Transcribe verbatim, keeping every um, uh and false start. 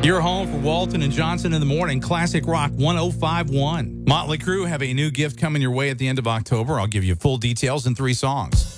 Your home for Walton and Johnson in the morning. Classic Rock one oh five point one. Motley Crue have a new gift coming your way at the end of October. I'll give you full details in three songs.